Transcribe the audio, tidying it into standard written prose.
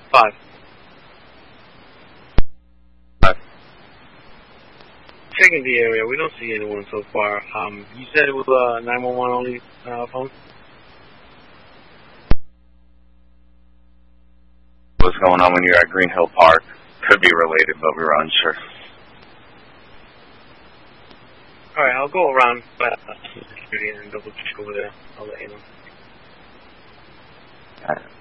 5. Checking the area. We don't see anyone so far. You said it was a 911 only phone? What's going on when you're at Green Hill Park? Could be related, but we were unsure. Alright, I'll go around security and double check over there. I'll let you know. Got it.